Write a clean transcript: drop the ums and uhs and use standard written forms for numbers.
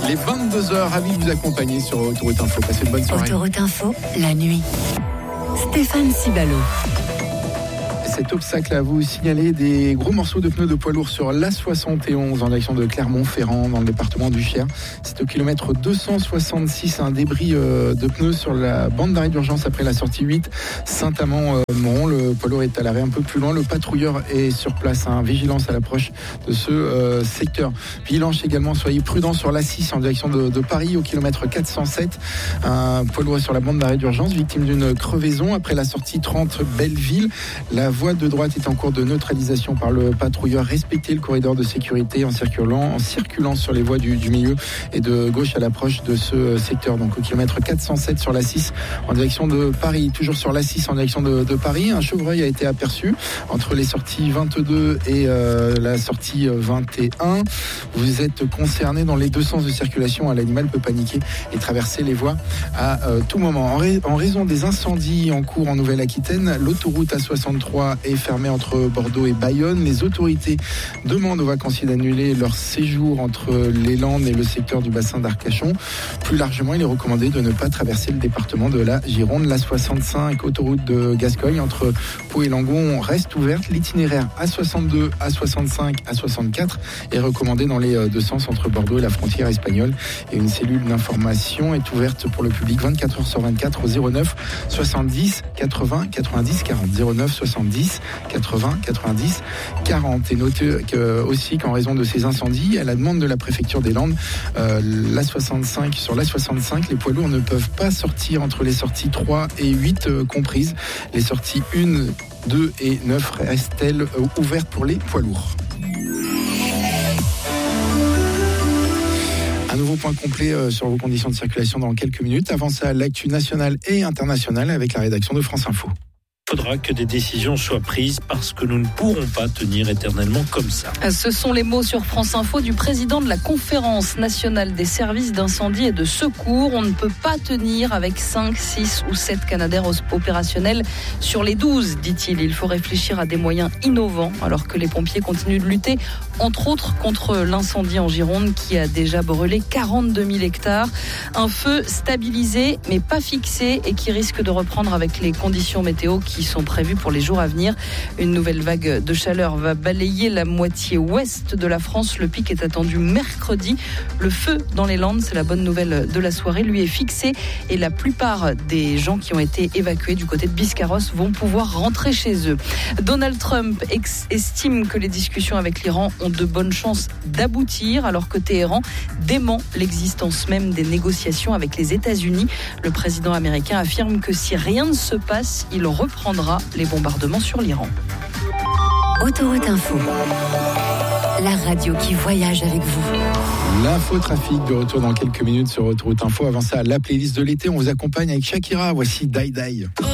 Les 22h, ravi de vous accompagner sur Autoroute Info. Passez une bonne soirée. Autoroute Info, la nuit. Stéphane Cibalo. Cet obstacle à vous signaler des gros morceaux de pneus de poids lourd sur l'A71 en direction de Clermont-Ferrand dans le département du Cher. C'est au kilomètre 266, un débris de pneus sur la bande d'arrêt d'urgence après la sortie 8 Saint-Amand-Moron. Le poids lourd est à l'arrêt un peu plus loin. Le patrouilleur est sur place. Vigilance à l'approche de ce secteur. Vigilance également, soyez prudents sur l'A6 en direction de Paris au kilomètre 407. Un poids lourd sur la bande d'arrêt d'urgence, victime d'une crevaison après la sortie 30 Belleville. La voie de droite est en cours de neutralisation par le patrouilleur. Respectez le corridor de sécurité en circulant sur les voies du milieu et de gauche à l'approche de ce secteur. Donc au kilomètre 407 sur l'A6 en direction de Paris. Toujours sur l'A6 en direction de Paris, un chevreuil a été aperçu entre les sorties 22 et la sortie 21. Vous êtes concerné dans les deux sens de circulation. L'animal peut paniquer et traverser les voies à tout moment. En raison des incendies en cours en Nouvelle-Aquitaine, l'autoroute A63 est fermée entre Bordeaux et Bayonne. Les autorités demandent aux vacanciers d'annuler leur séjour entre les Landes et le secteur du bassin d'Arcachon. Plus largement, il est recommandé de ne pas traverser le département de la Gironde. La 65, autoroute de Gascogne entre Pau et Langon reste ouverte. L'itinéraire A62, A65, A64 est recommandé dans les deux sens entre Bordeaux et la frontière espagnole. Et une cellule d'information est ouverte pour le public 24h sur 24 au 09 70 80 90 40. 09 70 80 90 40. Et notez aussi qu'en raison de ces incendies, à la demande de la préfecture des Landes, sur l'A65, les poids lourds ne peuvent pas sortir entre les sorties 3 et 8 comprises. Les sorties 1, 2 et 9 restent-elles ouvertes pour les poids lourds. Un nouveau point complet sur vos conditions de circulation dans quelques minutes. Avant ça, l'actu nationale et internationale avec la rédaction de France Info. Il faudra que des décisions soient prises parce que nous ne pourrons pas tenir éternellement comme ça. Ce sont les mots sur France Info du président de la Conférence nationale des services d'incendie et de secours. On ne peut pas tenir avec 5, 6 ou 7 Canadair opérationnels sur les 12, dit-il. Il faut réfléchir à des moyens innovants alors que les pompiers continuent de lutter, entre autres contre l'incendie en Gironde qui a déjà brûlé 42 000 hectares. Un feu stabilisé mais pas fixé et qui risque de reprendre avec les conditions météo qui sont prévues pour les jours à venir. Une nouvelle vague de chaleur va balayer la moitié ouest de la France. Le pic est attendu mercredi. Le feu dans les Landes, c'est la bonne nouvelle de la soirée, lui est fixé et la plupart des gens qui ont été évacués du côté de Biscarrosse vont pouvoir rentrer chez eux. Donald Trump estime que les discussions avec l'Iran ont de bonnes chances d'aboutir alors que Téhéran dément l'existence même des négociations avec les États-Unis. Le président américain affirme que si rien ne se passe, il reprendra les bombardements sur l'Iran. Autoroute Info, la radio qui voyage avec vous. L'infotrafic de retour dans quelques minutes sur Autoroute Info. Avant ça, la playlist de l'été, on vous accompagne avec Shakira. Voici Die Die.